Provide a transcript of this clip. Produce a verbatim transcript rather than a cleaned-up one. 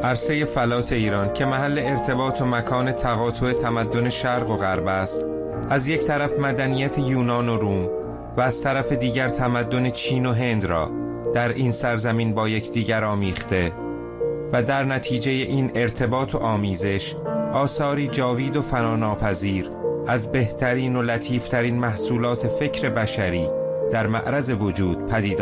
عرصه فلات ایران که محل ارتباط و مکان تقاطع تمدن شرق و غرب است، از یک طرف مدنیت یونان و روم و از طرف دیگر تمدن چین و هند را در این سرزمین با یکدیگر آمیخته و در نتیجه این ارتباط و آمیزش آثاری جاوید و فناناپذیر از بهترین و لطیفترین محصولات فکر بشری در معرض وجود پدید